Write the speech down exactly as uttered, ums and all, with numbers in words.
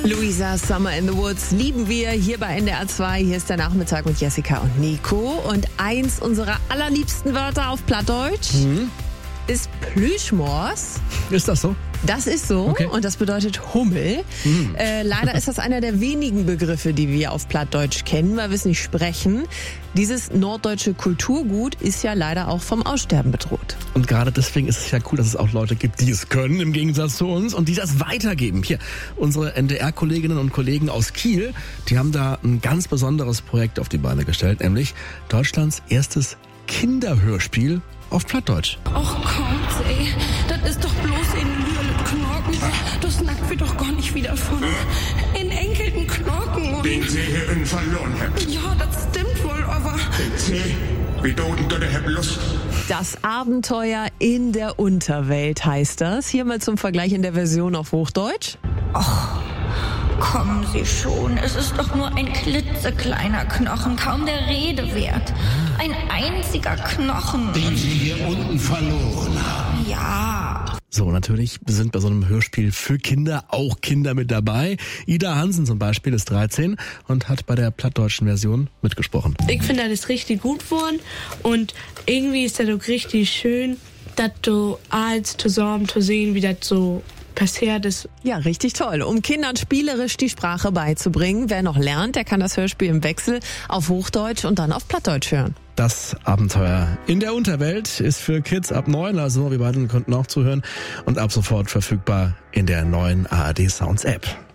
Luisa, Summer in the Woods lieben wir hier bei N D R zwei. Hier ist der Nachmittag mit Jessica und Nico. Und eins unserer allerliebsten Wörter auf Plattdeutsch mhm. ist Plüschmors. Ist das so? Das ist so okay. Und das bedeutet Hummel. Mhm. Äh, leider ist das einer der wenigen Begriffe, die wir auf Plattdeutsch kennen, weil wir es nicht sprechen. Dieses norddeutsche Kulturgut ist ja leider auch vom Aussterben bedroht. Und gerade deswegen ist es ja cool, dass es auch Leute gibt, die es können, im Gegensatz zu uns, und die das weitergeben. Hier, unsere N D R-Kolleginnen und Kollegen aus Kiel, die haben da ein ganz besonderes Projekt auf die Beine gestellt, nämlich Deutschlands erstes Kinderhörspiel auf Plattdeutsch. Och Gott, ey, das ist doch bloß in Knochen. Das nackt wir doch gar nicht wieder von. In enkelten Knochen. Den sie hier in verloren habt. Ja, das stimmt wohl, aber... Sie, wie doden du habt Lust? Das Abenteuer in der Unterwelt heißt das. Hier mal zum Vergleich in der Version auf Hochdeutsch. Och, kommen Sie schon. Es ist doch nur ein klitzekleiner Knochen, kaum der Rede wert. Ein einziger Knochen. Den Sie hier unten verloren haben. Ja. So, natürlich sind bei so einem Hörspiel für Kinder auch Kinder mit dabei. Ida Hansen zum Beispiel ist dreizehn und hat bei der plattdeutschen Version mitgesprochen. Ich finde, das ist richtig gut geworden und irgendwie ist das auch richtig schön, das so als zusammen zu sehen, wie das so passiert ist. Ja, richtig toll. Um Kindern spielerisch die Sprache beizubringen. Wer noch lernt, der kann das Hörspiel im Wechsel auf Hochdeutsch und dann auf Plattdeutsch hören. Das Abenteuer in der Unterwelt ist für Kids ab neun, also wir beiden konnten auch zuhören, und ab sofort verfügbar in der neuen A R D Sounds App.